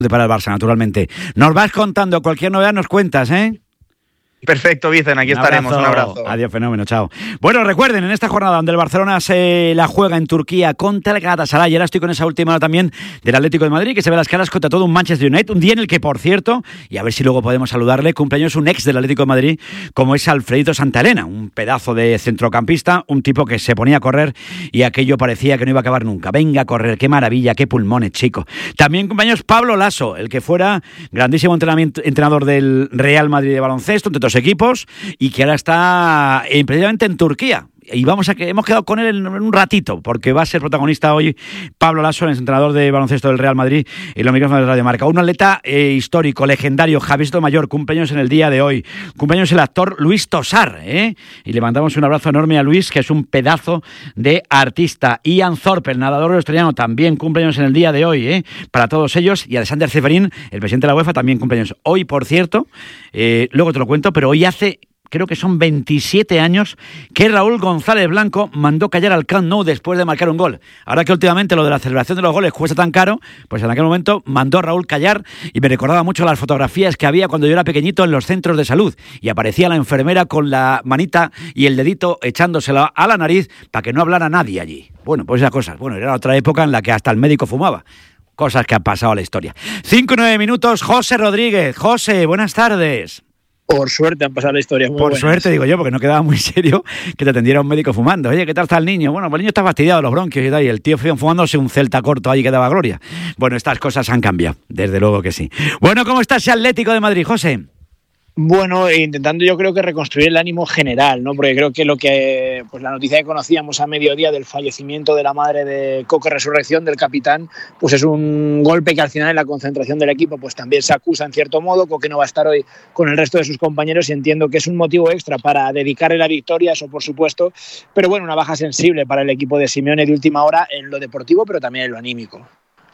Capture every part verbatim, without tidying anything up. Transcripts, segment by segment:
para el Barça, naturalmente. Nos vas contando, cualquier novedad nos cuentas, ¿eh? Perfecto, Vicen, aquí un estaremos. Abrazo. Un abrazo. Adiós, fenómeno, chao. Bueno, recuerden, en esta jornada donde el Barcelona se la juega en Turquía contra el Galatasaray, y ahora estoy con esa última hora también del Atlético de Madrid, que se ve las caras contra todo un Manchester United, un día en el que, por cierto, y a ver si luego podemos saludarle, cumpleaños un ex del Atlético de Madrid, como es Alfredito Santaelena, un pedazo de centrocampista, un tipo que se ponía a correr y aquello parecía que no iba a acabar nunca. Venga a correr, qué maravilla, qué pulmones, chico. También cumpleaños Pablo Laso, el que fuera grandísimo entrenador del Real Madrid de baloncesto, entre otros equipos, y que ahora está eh, precisamente en Turquía. Y vamos a que hemos quedado con él en un ratito, porque va a ser protagonista hoy Pablo Laso, el entrenador de baloncesto del Real Madrid, en los micrófonos de Radio Marca. Un atleta eh, histórico, legendario, Javier Mayor, cumpleaños en el día de hoy. Cumpleaños el actor Luis Tosar, ¿eh? Y le mandamos un abrazo enorme a Luis, que es un pedazo de artista. Ian Thorpe, el nadador australiano, también cumpleaños en el día de hoy, ¿eh? Para todos ellos. Y Alexander Ceferín, el presidente de la UEFA, también cumpleaños hoy, por cierto. Eh, luego te lo cuento, pero hoy hace... creo que son veintisiete años que Raúl González Blanco mandó callar al Camp Nou después de marcar un gol. Ahora que últimamente lo de la celebración de los goles cuesta tan caro, pues en aquel momento mandó Raúl callar, y me recordaba mucho las fotografías que había cuando yo era pequeñito en los centros de salud y aparecía la enfermera con la manita y el dedito echándosela a la nariz para que no hablara nadie allí. Bueno, pues esas cosas. Bueno, era otra época en la que hasta el médico fumaba. Cosas que han pasado a la historia. Cinco y nueve minutos, José Rodríguez. José, buenas tardes. Por suerte han pasado la historia. Muy Por buenas. suerte, digo yo, porque no quedaba muy serio que te atendiera un médico fumando. Oye, ¿qué tal está el niño? Bueno, pues el niño está fastidiado de los bronquios y tal, y el tío fumándose un Celta corto ahí que daba gloria. Bueno, estas cosas han cambiado, desde luego que sí. Bueno, ¿cómo está ese Atlético de Madrid, José? Bueno, intentando yo creo que reconstruir el ánimo general, ¿no? Porque creo que lo que, pues la noticia que conocíamos a mediodía del fallecimiento de la madre de Coque Resurrección, del capitán, pues es un golpe que al final en la concentración del equipo pues también se acusa en cierto modo. Coque no va a estar hoy con el resto de sus compañeros y entiendo que es un motivo extra para dedicarle la victoria, eso por supuesto, pero bueno, una baja sensible para el equipo de Simeone de última hora en lo deportivo, pero también en lo anímico.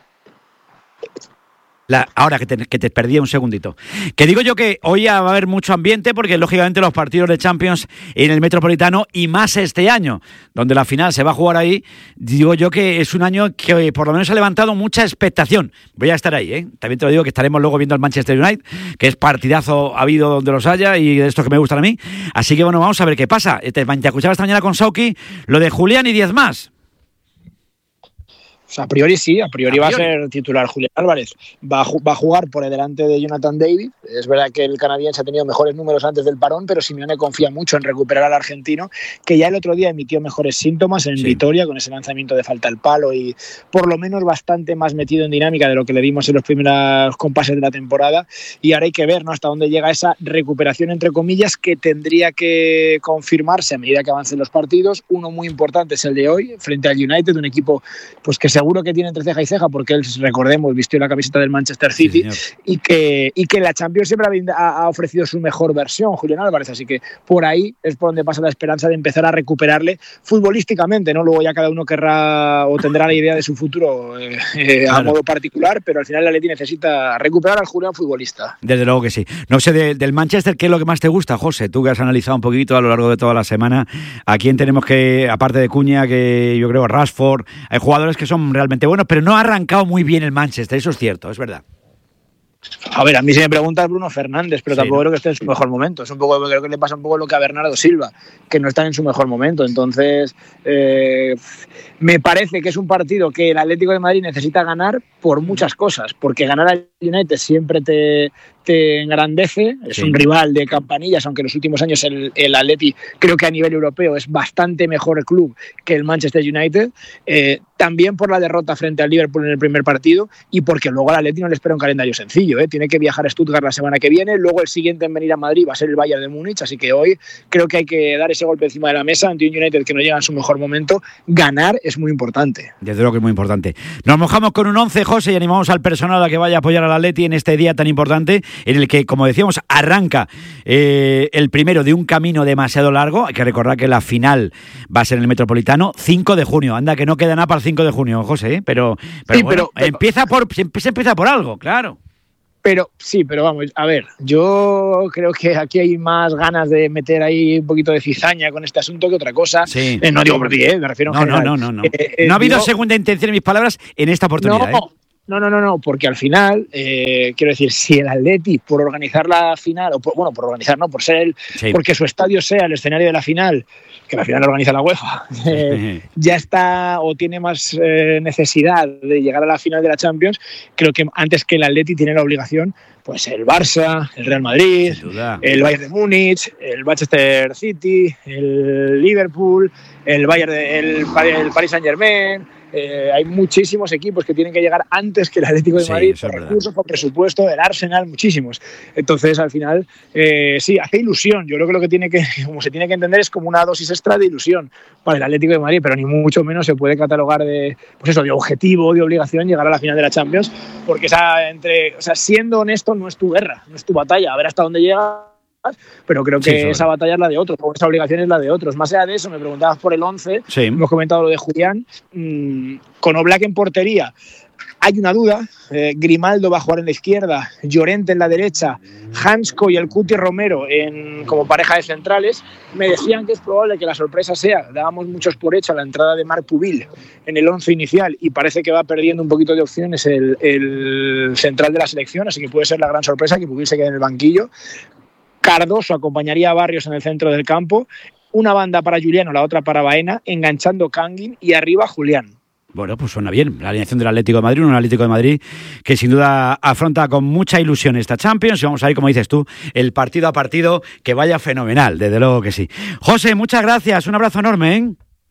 La, ahora que te, que te perdí un segundito. Que digo yo que hoy va a haber mucho ambiente porque lógicamente los partidos de Champions en el Metropolitano y más este año, donde la final se va a jugar ahí, digo yo que es un año que por lo menos ha levantado mucha expectación. Voy a estar ahí, ¿eh? También te lo digo que estaremos luego viendo al Manchester United, que es partidazo ha habido donde los haya y de estos que me gustan a mí. Así que bueno, vamos a ver qué pasa. Te, te escuchaba esta mañana con Sauki lo de Julián y diez más. O sea, a priori sí, a priori, a priori va a ser titular Julián Álvarez. Va a, va a jugar por delante de Jonathan David. Es verdad que el canadiense ha tenido mejores números antes del parón, pero Simeone confía mucho en recuperar al argentino, que ya el otro día emitió mejores síntomas en sí. Vitoria, con ese lanzamiento de falta al palo y por lo menos bastante más metido en dinámica de lo que le dimos en los primeros compases de la temporada. Y ahora hay que ver, ¿no?, hasta dónde llega esa recuperación, entre comillas, que tendría que confirmarse a medida que avancen los partidos. Uno muy importante es el de hoy, frente al United, un equipo pues que seguro que tiene entre ceja y ceja, porque él, recordemos, vistió la camiseta del Manchester City, sí, y, que, y que la Champions siempre ha, ha ofrecido su mejor versión, Julián Álvarez, así que por ahí es por donde pasa la esperanza de empezar a recuperarle futbolísticamente, ¿no? Luego ya cada uno querrá o tendrá la idea de su futuro eh, eh, claro. a modo particular, pero al final el Atleti necesita recuperar al Julián futbolista. Desde luego que sí. No sé, de, del Manchester, ¿qué es lo que más te gusta, José? Tú que has analizado un poquito a lo largo de toda la semana, ¿a quién tenemos que, aparte de Cuña, que yo creo Rashford, hay jugadores que son realmente bueno, pero no ha arrancado muy bien el Manchester, eso es cierto, es verdad. A ver, a mí se me pregunta Bruno Fernández, pero sí, tampoco ¿no? creo que esté en su mejor momento. Es un poco, creo que le pasa un poco lo que a Bernardo Silva, que no está en su mejor momento. Entonces, eh, me parece que es un partido que el Atlético de Madrid necesita ganar por muchas cosas, porque ganar al United siempre te, te engrandece, es sí. un rival de campanillas, aunque en los últimos años el, el Atleti creo que a nivel europeo es bastante mejor club que el Manchester United, eh, también por la derrota frente al Liverpool en el primer partido y porque luego al Atleti no le espera un calendario sencillo, ¿eh? Tiene que viajar a Stuttgart la semana que viene, luego el siguiente en venir a Madrid va a ser el Bayern de Múnich, así que hoy creo que hay que dar ese golpe encima de la mesa ante un United que no llega en su mejor momento. Ganar es muy importante. Desde luego que es muy importante. Nos mojamos con un once, José, y animamos al personal a que vaya a apoyar al Atleti en este día tan importante en el que, como decíamos, arranca eh, el primero de un camino demasiado largo. Hay que recordar que la final va a ser en el Metropolitano, cinco de junio. Anda, que no queda nada para el cinco de junio, José, ¿eh? pero, pero, sí, bueno, pero, pero empieza por, se empieza por algo, claro. Pero sí, pero vamos, a ver, yo creo que aquí hay más ganas de meter ahí un poquito de cizaña con este asunto que otra cosa. Sí. Eh, no digo por ti, eh, me refiero no, en general. No, no, no. No, eh, eh, no ha habido digo, segunda intención en mis palabras en esta oportunidad. No, ¿eh? No, no, no, no, porque al final, eh, quiero decir, si el Atleti, por organizar la final, o por, bueno, por organizar, no, por ser el, sí. porque su estadio sea el escenario de la final, que la final organiza la UEFA, eh, ya está o tiene más eh, necesidad de llegar a la final de la Champions, creo que antes que el Atleti tiene la obligación, pues el Barça, el Real Madrid, el Bayern de Múnich, el Manchester City, el Liverpool, el Bayern de, el, el Paris Saint-Germain. Eh, hay muchísimos equipos que tienen que llegar antes que el Atlético de sí, Madrid, por recursos, por presupuesto, el Arsenal, muchísimos. Entonces, al final, eh, sí, hace ilusión. Yo creo que lo que tiene que, como se tiene que entender, es como una dosis extra de ilusión para el Atlético de Madrid, pero ni mucho menos se puede catalogar de, pues eso, de objetivo, de obligación llegar a la final de la Champions, porque esa, entre, o sea, siendo honesto, no es tu guerra, no es tu batalla, a ver hasta dónde llega. Pero creo que sí, esa batalla es la de otros, esa obligación es la de otros. Más allá de eso, me preguntabas por el once, sí. hemos comentado lo de Julián, mmm, con Oblak en portería. Hay una duda, eh, Grimaldo va a jugar en la izquierda, Llorente en la derecha, Hansko y el Cuti Romero en, como pareja de centrales. Me decían que es probable que la sorpresa sea, dábamos muchos por hecho a la entrada de Marc Pubil en el once inicial y parece que va perdiendo un poquito de opciones el, el central de la selección, así que puede ser la gran sorpresa que Pubil se quede en el banquillo. Cardoso acompañaría a Barrios en el centro del campo, una banda para Juliano, la otra para Baena, enganchando Kangin y arriba Julián. Bueno, pues suena bien. La alineación del Atlético de Madrid, un Atlético de Madrid que sin duda afronta con mucha ilusión esta Champions y vamos a ir, como dices tú, el partido a partido que vaya fenomenal, desde luego que sí. José, muchas gracias, un abrazo enorme, ¿eh?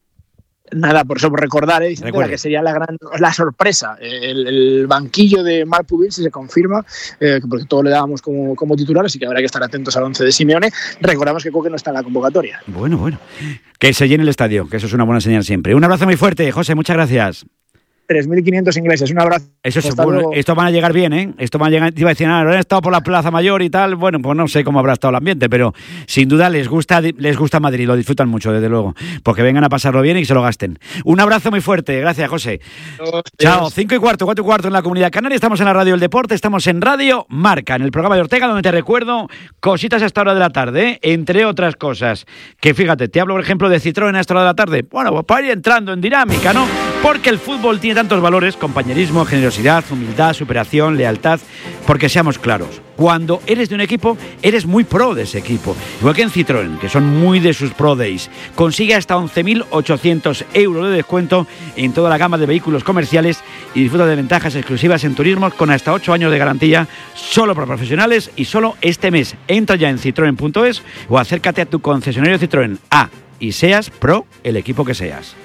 Nada, por eso por recordar, ¿eh? La que sería la gran la sorpresa, el, el banquillo de Marc Pubil, si se confirma, eh, porque todo le dábamos como, como titular, así que habrá que estar atentos al once de Simeone. Recordamos que Coque no está en la convocatoria. Bueno, bueno. Que se llene el estadio, que eso es una buena señal siempre. Un abrazo muy fuerte, José, muchas gracias. tres mil quinientos ingleses, un abrazo. Eso es bueno. Esto van a llegar bien, ¿eh? Esto van a llegar, iba a decir, ah, no han estado por la Plaza Mayor y tal, bueno, pues no sé cómo habrá estado el ambiente, pero sin duda les gusta les gusta Madrid, lo disfrutan mucho, desde luego, porque vengan a pasarlo bien y que se lo gasten. Un abrazo muy fuerte, gracias, José. Dios, Chao, Dios. cinco y cuarto, cuatro y cuarto en la Comunidad Canaria, estamos en la Radio del Deporte, estamos en Radio Marca, en el programa de Ortega, donde te recuerdo cositas a esta hora de la tarde, ¿eh? Entre otras cosas, que fíjate, te hablo, por ejemplo, de Citroën a esta hora de la tarde, bueno, pues para ir entrando en dinámica, ¿no? Porque el fútbol tiene tantos valores, compañerismo, generosidad, humildad, superación, lealtad, porque seamos claros, cuando eres de un equipo, eres muy pro de ese equipo. Igual que en Citroën, que son muy de sus Pro Days. Consigue hasta once mil ochocientos euros de descuento en toda la gama de vehículos comerciales y disfruta de ventajas exclusivas en turismos con hasta ocho años de garantía, solo para profesionales y solo este mes. Entra ya en citroen punto es o acércate a tu concesionario Citroën A y seas pro el equipo que seas.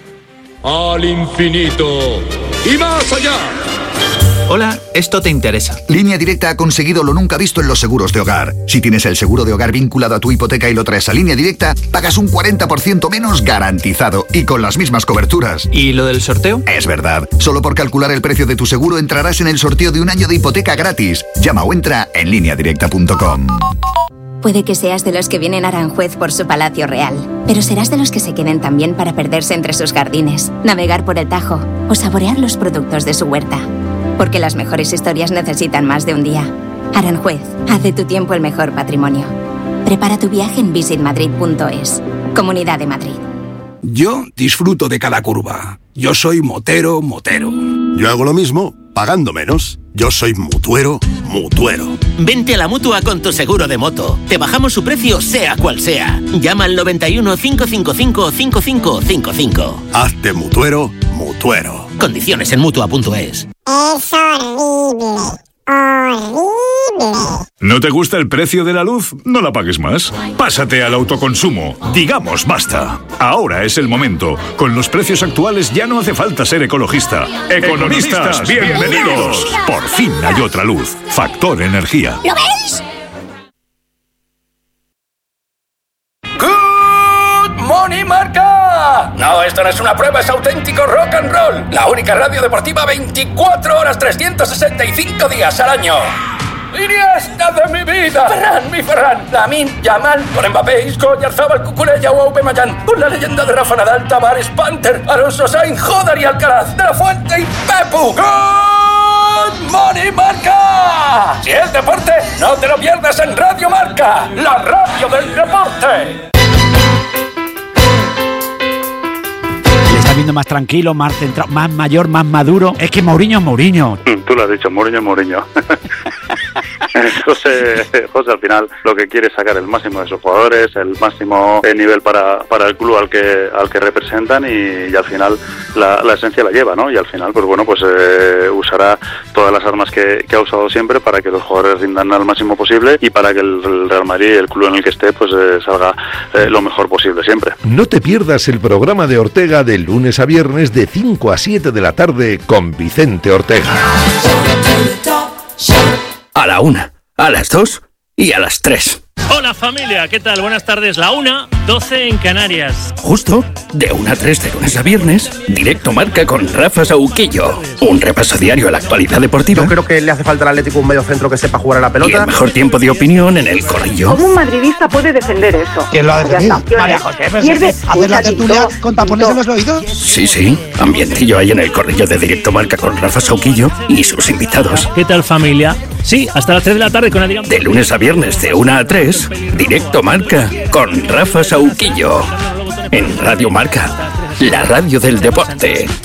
Al infinito y más allá. Hola, esto te interesa. Línea Directa ha conseguido lo nunca visto en los seguros de hogar. Si tienes el seguro de hogar vinculado a tu hipoteca y lo traes a Línea Directa, pagas un cuarenta por ciento menos garantizado y con las mismas coberturas. ¿Y lo del sorteo? Es verdad. Solo por calcular el precio de tu seguro entrarás en el sorteo de un año de hipoteca gratis. Llama o entra en línea directa punto com. Puede que seas de los que vienen a Aranjuez por su palacio real, pero serás de los que se queden también para perderse entre sus jardines, navegar por el Tajo o saborear los productos de su huerta. Porque las mejores historias necesitan más de un día. Aranjuez, haz de tu tiempo el mejor patrimonio. Prepara tu viaje en visit madrid punto es. Comunidad de Madrid. Yo disfruto de cada curva. Yo soy motero, motero. Yo hago lo mismo, pagando menos. Yo soy mutuero, mutuero. Vente a la Mutua con tu seguro de moto. Te bajamos su precio sea cual sea. Llama al noventa y uno, cinco cinco cinco, cinco cinco cinco cinco. Hazte mutuero, mutuero. Condiciones en mutua punto es. Es horrible. Horrible. ¿No te gusta el precio de la luz? No la pagues más. Pásate al autoconsumo. Digamos basta. Ahora es el momento. Con los precios actuales ya no hace falta ser ecologista. Economistas, bienvenidos. Por fin hay otra luz. Factor Energía. ¿Lo veis? ¡Good morning, Marca! No, esto no es una prueba, es auténtico rock and roll. La única radio deportiva veinticuatro horas, trescientos sesenta y cinco días al año. ¡Iniesta de mi vida! ¡Ferran, mi Ferran! Lamine, Yamal, con Mbappé, Isco, Oyarzabal, Cucurella o Aubameyang, con la leyenda de Rafa Nadal, Tavares, Panther, Alonso Sainz, Joder y Alcaraz, De La Fuente y Pepu. ¡Good morning, Marca! Si es deporte, no te lo pierdas en Radio Marca, la radio del deporte. estás viendo más tranquilo, más centrado, más mayor, más maduro. Es que Mourinho es Mourinho. Tú lo has dicho, Mourinho es Mourinho. José, José al final lo que quiere es sacar el máximo de sus jugadores, el máximo nivel para, para el club al que al que representan y, y al final la, la esencia la lleva, ¿no? Y al final, pues bueno, pues eh, usará todas las armas que, que ha usado siempre para que los jugadores rindan al máximo posible y para que el, el Real Madrid, el club en el que esté, pues eh, salga eh, lo mejor posible siempre. No te pierdas el programa de Ortega de lunes a viernes de cinco a siete de la tarde con Vicente Ortega. A la una, a las dos y a las tres. Hola familia, ¿qué tal? Buenas tardes. La una, doce en Canarias. Justo de una a tres de lunes a viernes, Directo Marca con Rafa Sauquillo. Un repaso diario a la actualidad deportiva. Yo creo que le hace falta al Atlético un medio centro que sepa jugar a la pelota. Y el mejor tiempo de opinión en el corrillo. ¿Cómo un madridista puede defender eso? ¿Quién lo ha defendido? María José, ¿hacer la tertulia con tapones en los oídos? Sí, sí. Ambientillo ahí en el corrillo de Directo Marca con Rafa Sauquillo y sus invitados. ¿Qué tal familia? Sí, hasta las tres de la tarde con Adrián. De lunes a viernes de una a tres, Directo Marca con Rafa Sauquillo. En Radio Marca, la radio del deporte.